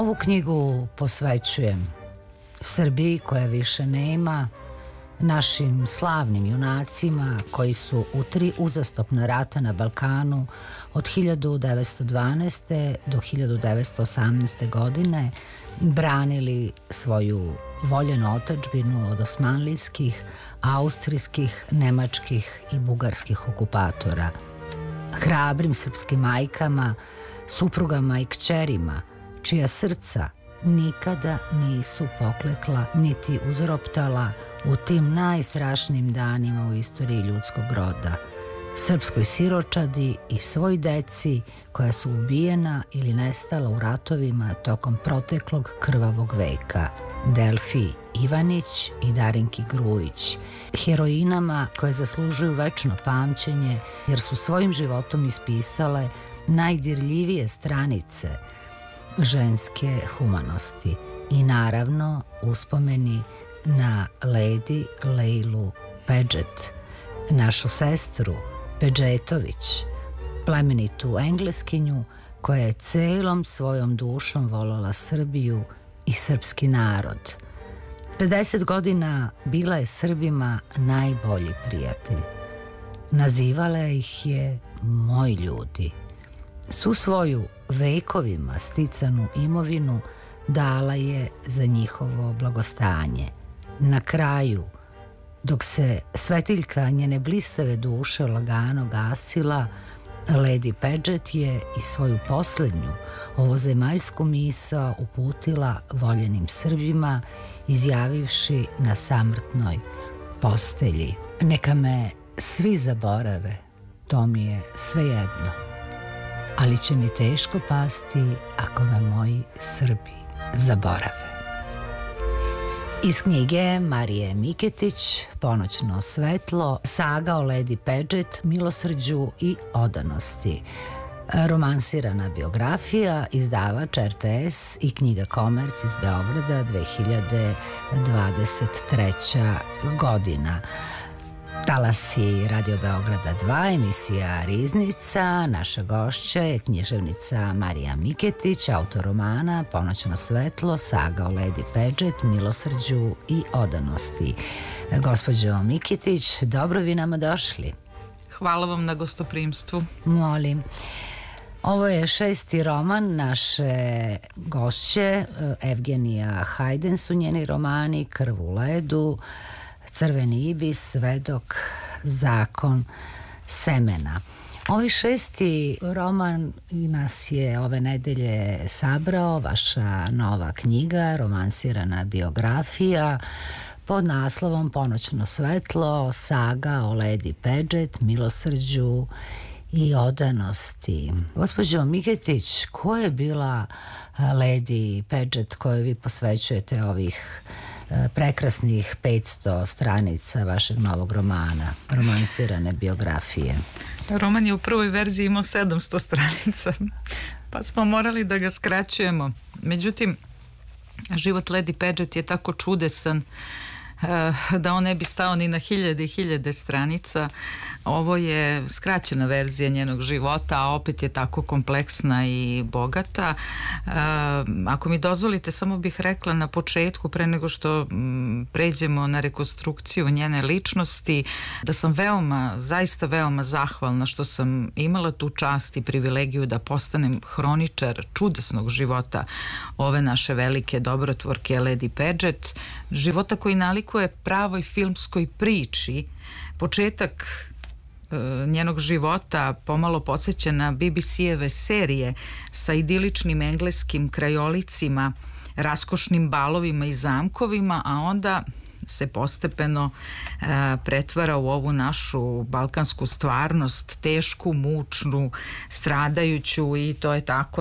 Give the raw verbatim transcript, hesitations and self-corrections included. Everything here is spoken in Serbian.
Ovu knjigu posvećujem Srbiji koja više nema, našim slavnim junacima koji su u tri uzastopna rata na Balkanu od hiljadu devetsto dvanaeste. do hiljadu devetsto osamnaeste. godine branili svoju voljenu otadžbinu od osmanlijskih, austrijskih, nemačkih i bugarskih okupatora. Hrabrim srpskim majkama, suprugama i kćerima, čija srca nikada nisu poklekla niti uzroptala u tim najstrašnijim danima u istoriji ljudskog roda, srpskoj siročadi i svoj deci koja su ubijena ili nestala u ratovima tokom proteklog krvavog veka, Delfi Ivanić i Darinki Grujić, heroinama koje zaslužuju večno pamćenje jer su svojim životom ispisale najdirljivije stranice ženske humanosti i naravno uspomeni na Lady Lejlu Pedžet, našu sestru Pedžetović, plemenitu Engleskinju koja je celom svojom dušom voljela Srbiju i srpski narod. pedeset godina bila je Srbima najbolji prijatelj. Nazivala ih je moji ljudi. Svu svoju vekovima sticanu imovinu dala je za njihovo blagostanje. Na kraju, dok se svetiljka njene blistave duše lagano gasila, Lady Pedžet je i svoju poslednju ovozemaljsku misao uputila voljenim Srbima, izjavivši na samrtnoj postelji: neka me svi zaborave, to mi je svejedno, ali će mi teško pasti ako me moji Srbi zaborave. Iz knjige Marije Miketić Ponoćno svetlo, saga o Lady Pedžet, milosrđu i odanosti. Romansirana biografija, izdavač R T S i knjiga Komerc iz Beograda, dve hiljade dvadeset treća. godina. Talasi Radio Beograda dva, emisija Riznica. Naša gošća je književnica Marija Miketić, autor romana Ponoćno svetlo, saga o Lady Pedžet, milosrđu i odanosti. Gospođo Miketić, dobro vi nama došli. Hvala vam na gostoprimstvu. Molim. Ovo je šesti roman naše gošće, Evgenija Hajden su njeni romani, Krv u ledu, Crveni ibis, Svedok, Zakon semena. Ovaj šesti roman nas je ove nedelje sabrao, vaša nova knjiga, romansirana biografija pod naslovom Ponoćno svetlo, saga o Lady Pedžet, milosrđu i odanosti. Gospođo Miketić, ko je bila Lady Pedžet kojoj vi posvećujete ovih prekrasnih petsto stranica vašeg novog romana, romansirane biografije? Roman je u prvoj verziji imao sedamsto stranica, pa smo morali da ga skraćujemo. Međutim, život Lady Pedžet je tako čudesan da on ne bi stao ni na hiljade i hiljade stranica. Ovo je skraćena verzija njenog života, a opet je tako kompleksna i bogata. Ako mi dozvolite, samo bih rekla na početku, pre nego što pređemo na rekonstrukciju njene ličnosti, da sam veoma, zaista veoma zahvalna što sam imala tu čast i privilegiju da postanem hroničar čudesnog života ove naše velike dobrotvorke Lady Pedžet, života koji nalikuje pravoj filmskoj priči. Početak e, njenog života pomalo podsjeća na B B C-eve serije sa idiličnim engleskim krajolicima, raskošnim balovima i zamkovima, a onda se postepeno e, pretvara u ovu našu balkansku stvarnost, tešku, mučnu, stradajuću, i to je tako